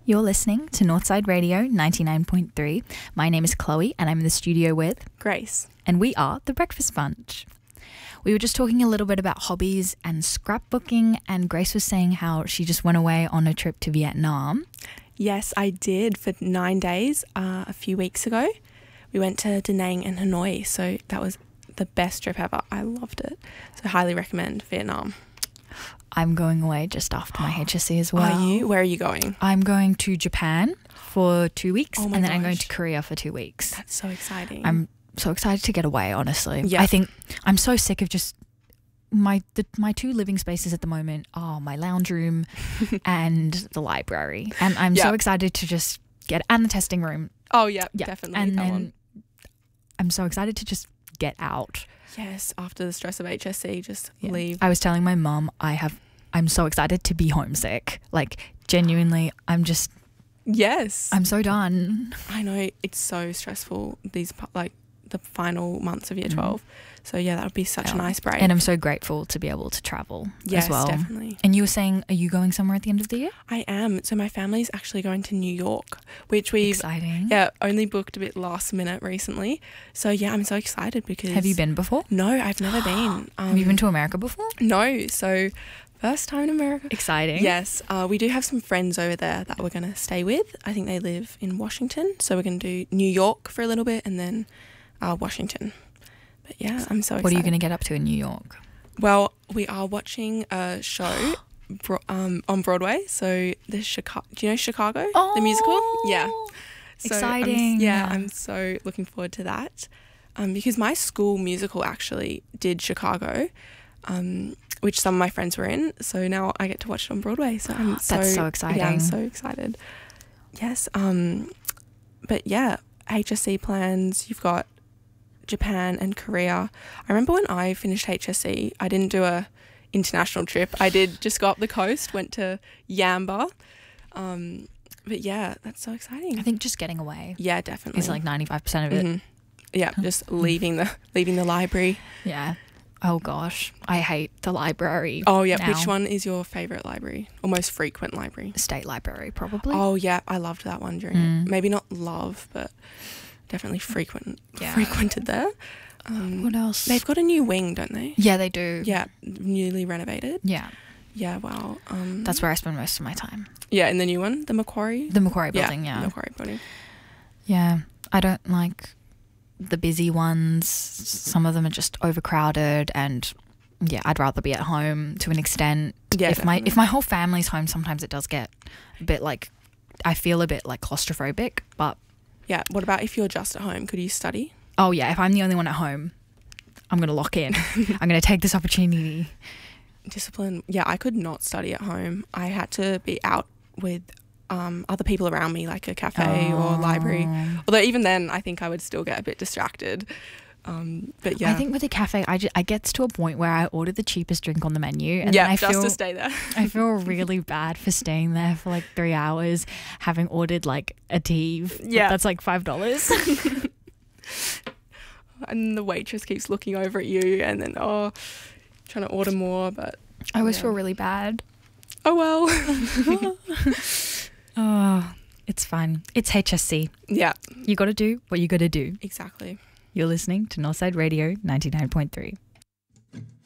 You're listening to Northside Radio 99.3. My name is Chloe and I'm in the studio with Grace. And we are The Breakfast Bunch. We were just talking a little bit about hobbies and scrapbooking, and Grace was saying how she just went away on a trip to Vietnam. Yes, I did for 9 days a few weeks ago. We went to Da Nang and Hanoi, so that was the best trip ever. I loved it. So highly recommend Vietnam. I'm going away just after my HSC as well. Are you? Where are you going? I'm going to Japan for 2 weeks, and then I'm going gosh. to Korea for 2 weeks. That's so exciting. I'm so excited to get away, honestly. Yeah. I think I'm so sick of just my two living spaces at the moment are my lounge room and the library. And I'm so excited to just and the testing room. Oh, yeah, definitely. And that then one. I'm so excited to just get out. Yes, after the stress of HSC, just leave. I was telling my mum I'm so excited to be homesick. Like, genuinely, Yes. I'm so done. I know, it's so stressful, these the final months of year 12. So yeah, that would be such a nice break. And I'm so grateful to be able to travel as well. Yes, definitely. And you were saying, are you going somewhere at the end of the year? I am. So my family's actually going to New York, which we've Exciting. only booked a bit last minute recently. So yeah, I'm so excited because... Have you been before? No, I've never been. Have you been to America before? No. So first time in America. Exciting. Yes. We do have some friends over there that we're going to stay with. I think they live in Washington. So we're going to do New York for a little bit and then Washington. But yeah, I'm so excited. What are you going to get up to in New York? Well, we are watching a show on Broadway. So the Chicago, do you know Chicago, the musical? Yeah. So Exciting. I'm so looking forward to that. Because my school musical actually did Chicago, which some of my friends were in. So now I get to watch it on Broadway. So That's so exciting. Yeah, I'm so excited. Yes. But yeah, HSC plans. You've got Japan and Korea. I remember when I finished HSC, I didn't do a international trip. I did just go up the coast, went to Yamba. But yeah, that's so exciting. I think just getting away. Yeah, definitely. Is like 95% of it. Mm-hmm. Yeah, just leaving the library. Yeah. Oh gosh, I hate the library. Oh yeah, now. Which one is your favourite library or most frequent library? State library, probably. Oh yeah, I loved that one during it. Maybe not love, but definitely frequented there. What else? They've got a new wing, don't they? Yeah, they do. Yeah, newly renovated. Yeah. Yeah, wow. That's where I spend most of my time. Yeah, in the new one, the Macquarie? The Macquarie building, yeah. The Macquarie building. Yeah, I don't like the busy ones. Some of them are just overcrowded, and yeah, I'd rather be at home to an extent. Yeah, if my whole family's home, sometimes it does get a bit like, I feel a bit like claustrophobic, but... Yeah, what about if you're just at home? Could you study? Oh yeah, if I'm the only one at home, I'm going to lock in. I'm going to take this opportunity. Discipline. Yeah, I could not study at home. I had to be out with other people around me, like a cafe or library. Although even then, I think I would still get a bit distracted. But yeah. I think with a cafe, I get to a point where I order the cheapest drink on the menu. And yeah, then I just feel, to stay there. I feel really bad for staying there for like 3 hours, having ordered like a tea. Yeah. That's like $5. And the waitress keeps looking over at you and then, trying to order more. But I always feel really bad. Oh, well. Oh, it's fine. It's HSC. Yeah. You got to do what you got to do. Exactly. You're listening to Northside Radio 99.3.